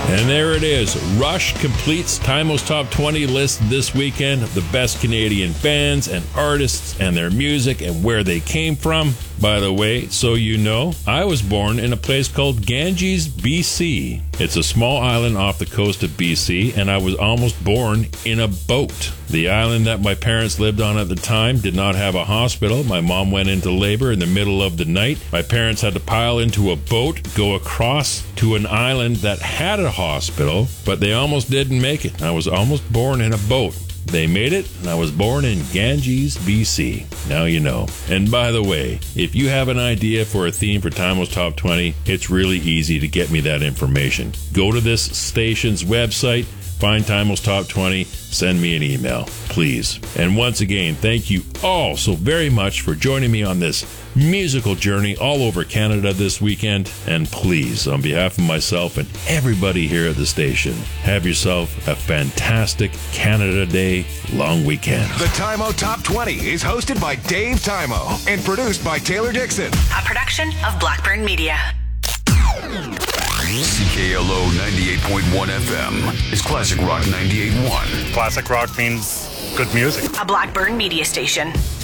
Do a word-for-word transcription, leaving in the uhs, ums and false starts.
And there it is. Rush completes Timo's Top twenty list this weekend of the best Canadian bands and artists and their music and where they came from. By the way, so you know, I was born in a place called Ganges, B C. It's a small island off the coast of B C, and I was almost born in a boat. The island that my parents lived on at the time did not have a hospital. My mom went into labor in the middle of the night. My parents had to pile into a boat, go across to an island that had a hospital, but they almost didn't make it. I was almost born in a boat. They made it, and I was born in Ganges, B C. Now you know. And by the way, if you have an idea for a theme for Timo's Top twenty, it's really easy to get me that information. Go to this station's website, find Timo's Top twenty, send me an email, please. And once again, thank you all so very much for joining me on this musical journey all over Canada this weekend. And please, on behalf of myself and everybody here at the station, have yourself a fantastic Canada Day long weekend. The Timo Top twenty is hosted by Dave Timo and produced by Taylor Dixon. A production of Blackburn Media. C K L O ninety-eight point one F M is Classic Rock ninety-eight point one. Classic rock means good music. A Blackburn Media station.